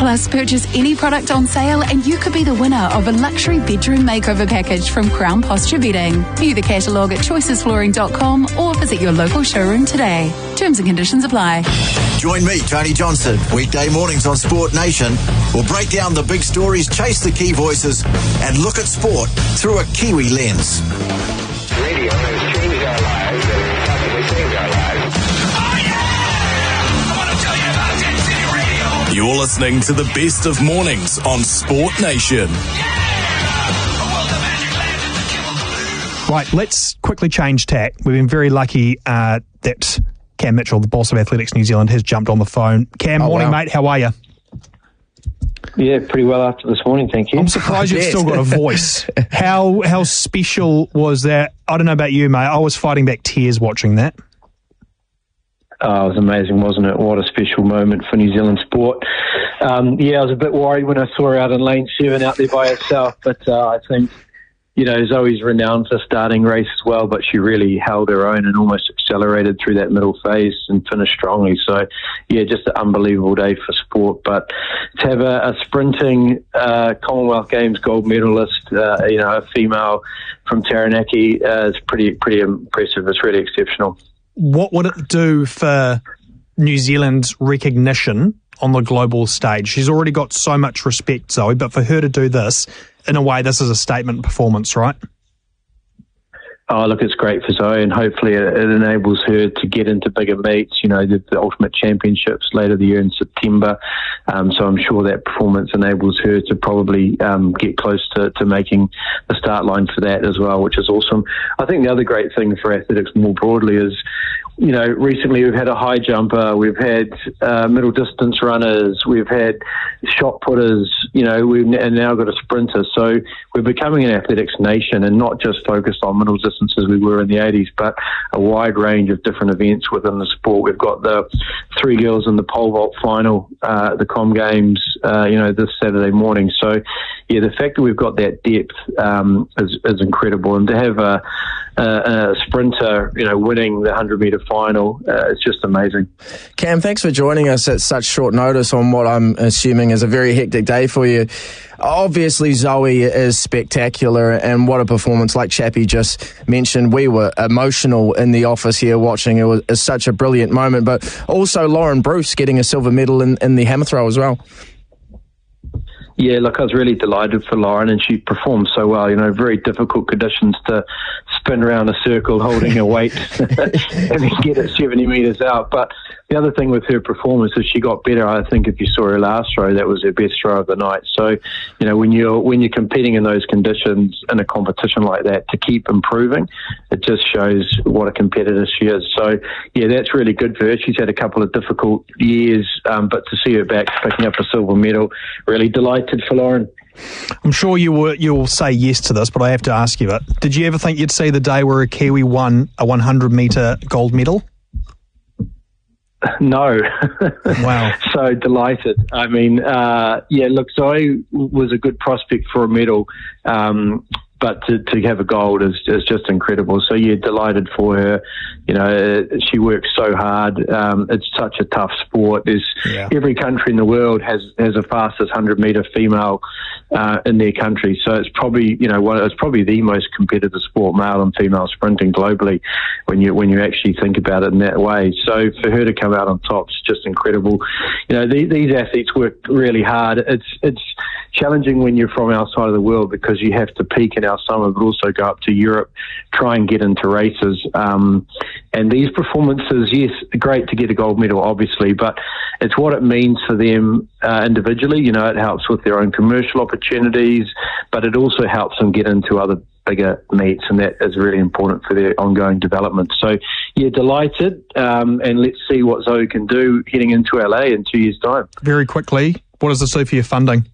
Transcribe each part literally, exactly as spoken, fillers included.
Plus, purchase any product on sale and you could be the winner of a luxury bedroom makeover package from Crown Posture Bedding. View the catalogue at choices flooring dot com or visit your local showroom today. Terms and conditions apply. Join me, Tony Johnson, weekday mornings on Sport Nation. We'll break down the big stories, chase the key voices, and look at sport through a Kiwi lens. Radio has changed our lives and possibly saved our lives. Oh yeah! I want to tell you about Jet City Radio. You're listening to the best of mornings on Sport Nation. Right, let's quickly change tack. We've been very lucky uh, that Cam Mitchell, the boss of Athletics New Zealand, has jumped on the phone. Cam, oh, morning, wow. mate. How are you? Yeah, pretty well after this morning, thank you. I'm surprised you've still got a voice. How how special was that? I don't know about you, mate. I was fighting back tears watching that. Oh, it was amazing, wasn't it? What a special moment for New Zealand sport. Um, yeah, I was a bit worried when I saw her out in lane seven out there by herself, but uh, I think, you know, Zoe's renowned for starting race as well, but she really held her own and almost accelerated through that middle phase and finished strongly. So, yeah, just an unbelievable day for sport. But to have a, a sprinting uh, Commonwealth Games gold medalist, uh, you know, a female from Taranaki, uh, is pretty pretty impressive. It's really exceptional. What would it do for New Zealand's recognition on the global stage? She's already got so much respect, Zoe, but for her to do this, in a way, this is a statement performance, right? Oh, look, it's great for Zoe, and hopefully it, it enables her to get into bigger meets, you know, the, the Ultimate Championships later the year in September. Um, so I'm sure that performance enables her to probably um, get close to, to making the start line for that as well, which is awesome. I think the other great thing for athletics more broadly is, you know, recently we've had a high jumper, we've had uh, middle distance runners, we've had shot putters, you know, we've n- now got a sprinter. So we're becoming an athletics nation and not just focused on middle distance as we were in the eighties, but a wide range of different events within the sport. We've got the three girls in the pole vault final, uh, the Com Games, uh, you know, this Saturday morning. So, yeah, the fact that we've got that depth um, is, is incredible. And to have a, a, a sprinter, you know, winning the one hundred metre final, uh, it's just amazing. Cam, thanks for joining us at such short notice on what I'm assuming is a very hectic day for you. Obviously, Zoe is spectacular, and what a performance. Like Chappie just mentioned, we were emotional in the office here watching. It was, it was such a brilliant moment, but also Lauren Bruce getting a silver medal in, in the hammer throw as well. Yeah, look, I was really delighted for Lauren, and she performed so well. You know, very difficult conditions to spin around a circle holding a weight and then get it seventy metres out. But the other thing with her performance is she got better. I think if you saw her last throw, that was her best throw of the night. So, you know, when you're when you're competing in those conditions in a competition like that, to keep improving, it just shows what a competitor she is. So, yeah, that's really good for her. She's had a couple of difficult years, um, but to see her back picking up a silver medal, really delighted for Lauren. I'm sure you will, you'll say yes to this, but I have to ask you it. Did you ever think you'd see the day where a Kiwi won a one hundred metre gold medal? No. Wow. So delighted. I mean, uh, yeah, look, Zoe was a good prospect for a medal, um, but to, to have a gold is, is just incredible. So, yeah, delighted for her. You know, she works so hard. Um, it's such a tough sport. There's yeah. Every country in the world has, has a fastest one hundred metre female uh, in their country. So it's probably, you know, one, it's probably the most competitive sport, male and female sprinting globally, when you when you actually think about it in that way. So for her to come out on top is just incredible. You know, these, these athletes work really hard. It's it's challenging when you're from outside of the world because you have to peak in our summer, but also go up to Europe, try and get into races. Um, and these performances, yes, great to get a gold medal, obviously, but it's what it means for them uh, individually. You know, it helps with their own commercial opportunities, but it also helps them get into other bigger meets, and that is really important for their ongoing development. So, yeah, delighted, um, and let's see what Zoe can do heading into L A in two years' time. Very quickly, what does this do for your funding?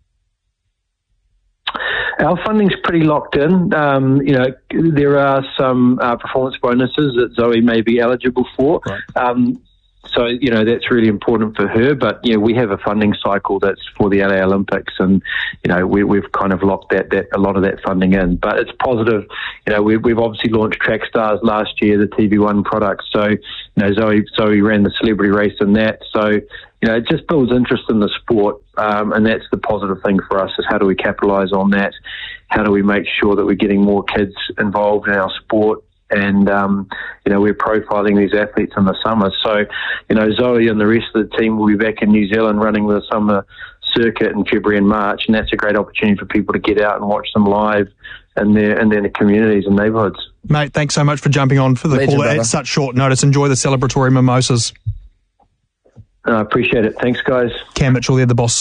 Our funding's pretty locked in. Um, you know, there are some uh, performance bonuses that Zoe may be eligible for. Right. Um, so, you know, that's really important for her. But, you know, we have a funding cycle that's for the L A Olympics, and, you know, we, we've kind of locked that, that a lot of that funding in. But it's positive. You know, we, we've obviously launched Track Stars last year, the T V one product. So, you know, Zoe, Zoe ran the celebrity race in that. So, you know, it just builds interest in the sport, um, and that's the positive thing for us, is how do we capitalise on that? How do we make sure that we're getting more kids involved in our sport? And, um, you know, we're profiling these athletes in the summer. So, you know, Zoe and the rest of the team will be back in New Zealand running the summer circuit in February and March, and that's a great opportunity for people to get out and watch them live in their, in their communities and neighbourhoods. Mate, thanks so much for jumping on for the Legend, call brother. at such short notice. Enjoy the celebratory mimosas. I uh, appreciate it. Thanks, guys. Cam Mitchell there, the boss.